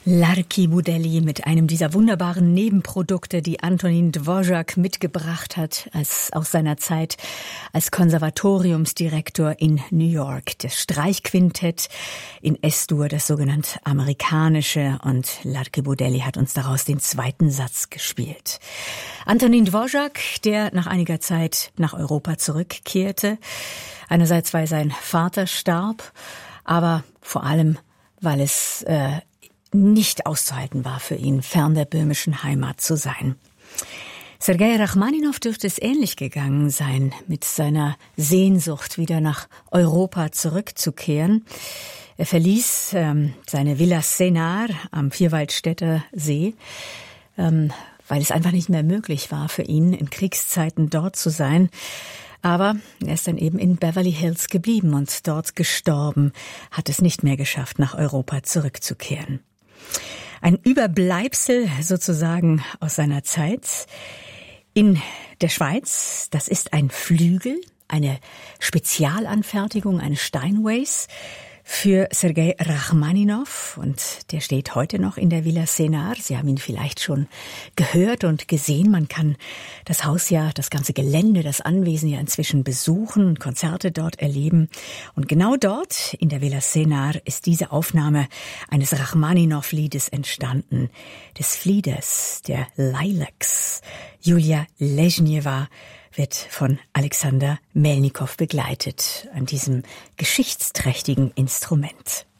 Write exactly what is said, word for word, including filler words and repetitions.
Lárki Budeli mit einem dieser wunderbaren Nebenprodukte, die Antonín Dvořák mitgebracht hat als aus seiner Zeit als Konservatoriumsdirektor in New York. Das Streichquintett in Es-Dur, das sogenannte amerikanische, und Lárki Budeli hat uns daraus den zweiten Satz gespielt. Antonín Dvořák, der nach einiger Zeit nach Europa zurückkehrte, einerseits weil sein Vater starb, aber vor allem weil es äh, nicht auszuhalten war für ihn, fern der böhmischen Heimat zu sein. Sergei Rachmaninow dürfte es ähnlich gegangen sein, mit seiner Sehnsucht wieder nach Europa zurückzukehren. Er verließ ähm, seine Villa Senar am Vierwaldstätter See, ähm, weil es einfach nicht mehr möglich war für ihn, in Kriegszeiten dort zu sein. Aber er ist dann eben in Beverly Hills geblieben und dort gestorben, hat es nicht mehr geschafft, nach Europa zurückzukehren. Ein Überbleibsel sozusagen aus seiner Zeit in der Schweiz. Das ist ein Flügel, eine Spezialanfertigung eines Steinways für Sergei Rachmaninow, und der steht heute noch in der Villa Senar. Sie haben ihn vielleicht schon gehört und gesehen. Man kann das Haus ja, das ganze Gelände, das Anwesen ja inzwischen besuchen, Konzerte dort erleben. Und genau dort in der Villa Senar ist diese Aufnahme eines Rachmaninow-Liedes entstanden, des Flieders, der Lilacs. Julia Ležněva wird von Alexander Melnikow begleitet an diesem geschichtsträchtigen Instrument.